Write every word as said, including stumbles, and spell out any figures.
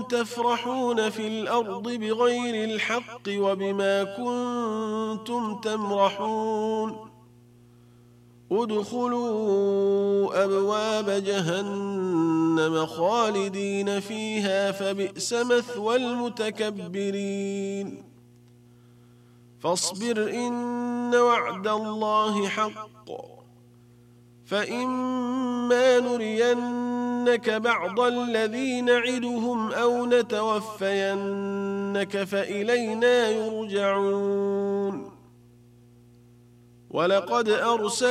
تفرحون في الأرض بغير الحق وبما كنتم تمرحون ادخلوا أبواب جهنم خالدين فيها فبئس مثوى المتكبرين فاصبر إن وعد الله حق فإما نرينك بعض الذي نعدهم أو نتوفينك فإلينا يرجعون ولقد أرسلنا